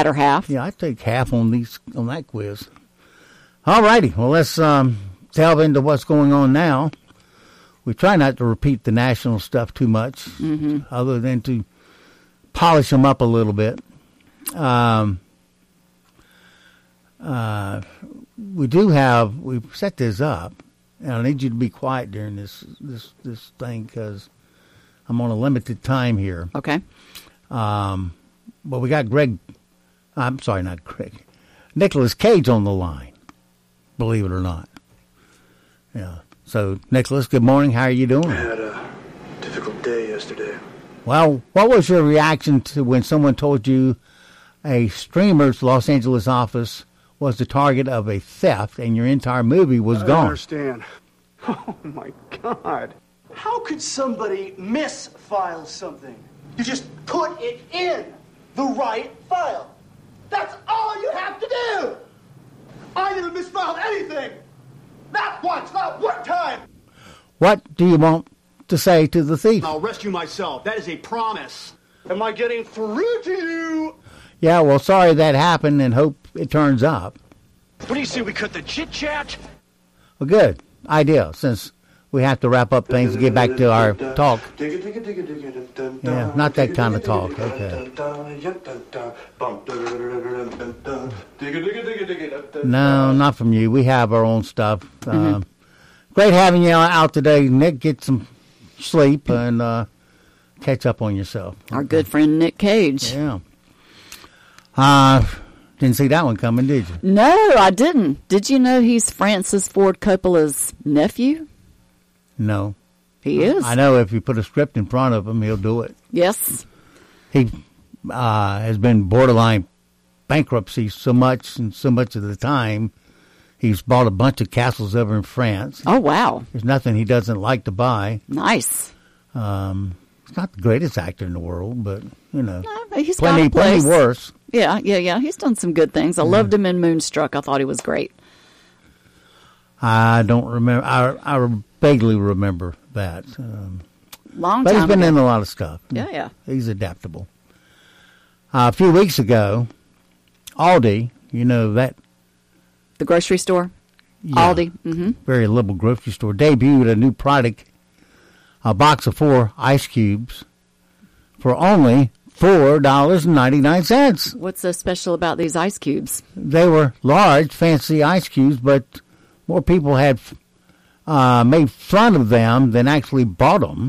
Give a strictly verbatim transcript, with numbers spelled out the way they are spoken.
latter half. Yeah, I take half on these on that quiz. All righty. Well, let's um, delve into what's going on now. We try not to repeat the national stuff too much, mm-hmm. other than to polish them up a little bit. Um, uh, we do have, we've set this up, and I need you to be quiet during this this, this thing because I'm on a limited time here. Okay. Um, but we got Greg, I'm sorry, not Greg, Nicolas Cage on the line, believe it or not. Yeah. So, Nicholas, good morning. How are you doing? I had a difficult day yesterday. Well, what was your reaction to when someone told you a streamer's Los Angeles office was the target of a theft and your entire movie was I gone? I understand. Oh, my God. How could somebody misfile something? You just put it in the right file. That's all you have to do. I never misfiled anything. Not once, not one time. What do you want to say to the thief? I'll rescue myself. That is a promise. Am I getting through to you? Yeah, well, sorry that happened and hope it turns up. What do you say we cut the chit-chat? Well, good idea, since we have to wrap up things and get back to our talk. Yeah, not that kind of talk. Okay. No, not from you. We have our own stuff. Mm-hmm. Uh, great having you out today, Nick. Get some sleep and uh, catch up on yourself. Our good friend Nick Cage. Yeah. Uh, didn't see that one coming, did you? No, I didn't. Did you know he's Francis Ford Coppola's nephew? No. He is. I know if you put a script in front of him, he'll do it. Yes. He uh, has been borderline bankruptcy so much and so much of the time. He's bought a bunch of castles over in France. Oh, wow. There's nothing he doesn't like to buy. Nice. Um, he's not the greatest actor in the world, but, you know, no, he's plenty, got a place. plenty worse. Yeah, yeah, yeah. He's done some good things. I yeah. loved him in Moonstruck. I thought he was great. I don't remember. I, I vaguely remember that. Um, Long but time he's been ago. in a lot of stuff. Yeah, yeah. He's adaptable. Uh, a few weeks ago, Aldi, you know that. The grocery store? Yeah, Aldi. Mm-hmm. Very liberal grocery store. Debuted a new product, a box of four ice cubes for only four dollars and ninety-nine cents. What's so special about these ice cubes? They were large, fancy ice cubes, but more people had uh, made fun of them than actually bought them.